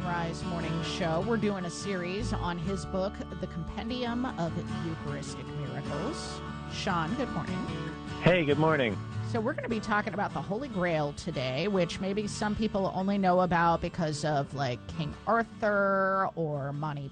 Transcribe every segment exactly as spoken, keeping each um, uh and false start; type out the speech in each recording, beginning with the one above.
Sunrise Morning Show. We're doing a series on his book, The Compendium of Eucharistic Miracles. Sean, good morning. Hey, good morning. So we're going to be talking about the Holy Grail today, which maybe some people only know about because of like King Arthur or Monty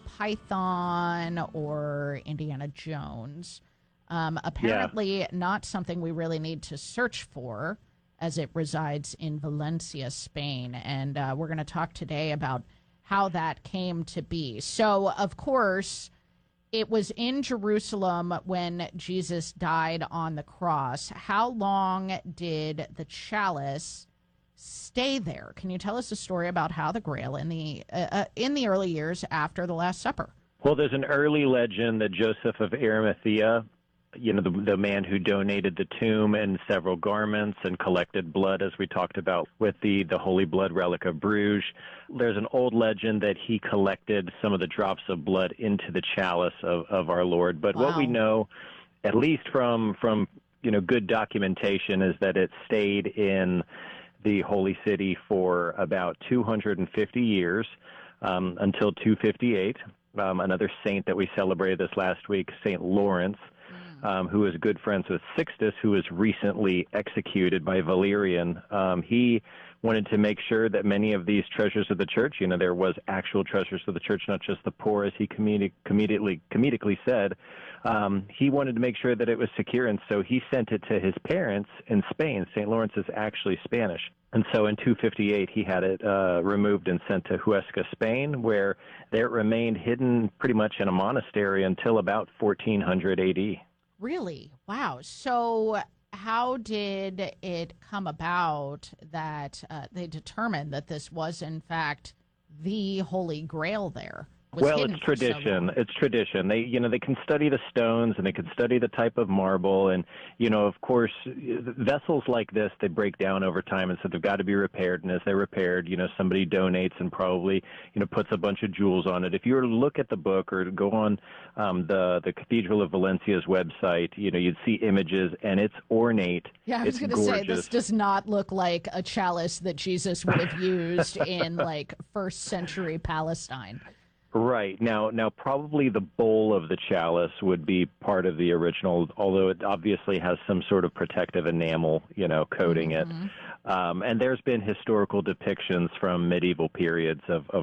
Python or Indiana Jones. Um, apparently yeah. not something we really need to search for, as it resides in Valencia, Spain. And uh, we're going to talk today about how that came to be. So, of course, it was in Jerusalem when Jesus died on the cross. How long did the chalice stay there? Can you tell us a story about how the Grail in the uh, uh, in the early years after the Last Supper? Well, there's an early legend that Joseph of Arimathea, you know, the, the man who donated the tomb and several garments and collected blood, as we talked about with the, the Holy Blood relic of Bruges. There's an old legend that he collected some of the drops of blood into the chalice of, of our Lord. But wow. what we know, at least from, from, you know, good documentation, is that it stayed in the Holy City for about two hundred fifty years, um, until two fifty-eight. Um, another saint that we celebrated this last week, Saint Lawrence, Um, who is good friends with Sixtus, who was recently executed by Valerian. Um, he wanted to make sure that many of these treasures of the church, you know, there was actual treasures of the church, not just the poor, as he comedic- comedically, comedically said. Um, he wanted to make sure that it was secure, and so he sent it to his parents in Spain. Saint Lawrence is actually Spanish. And so in two fifty-eight, he had it uh, removed and sent to Huesca, Spain, where there it remained hidden pretty much in a monastery until about fourteen hundred A D. Really? Wow. So how did it come about that uh, they determined that this was, in fact, the Holy Grail there? Well, it's tradition. So it's tradition. They, you know, they can study the stones and they can study the type of marble. And, you know, of course, vessels like this, they break down over time. And so they've got to be repaired. And as they're repaired, you know, somebody donates and probably, you know, puts a bunch of jewels on it. If you were to look at the book or to go on um, the, the Cathedral of Valencia's website, you know, you'd see images and it's ornate. Yeah, I was going to say, this does not look like a chalice that Jesus would have used in, like, first century Palestine. Right. Now, now, probably the bowl of the chalice would be part of the original, although it obviously has some sort of protective enamel, you know, coating mm-hmm. it. Um, and there's been historical depictions from medieval periods of, of